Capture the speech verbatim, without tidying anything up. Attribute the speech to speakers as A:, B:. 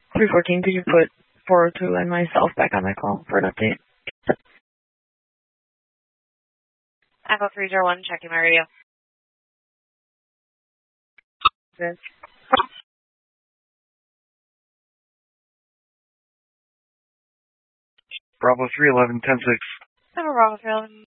A: three fourteen, could you put four oh two and myself back on my call for an update?
B: Echo three zero one, checking my radio.
A: Yes.
C: Bravo three eleven, ten six.
B: Number Bravo three eleven.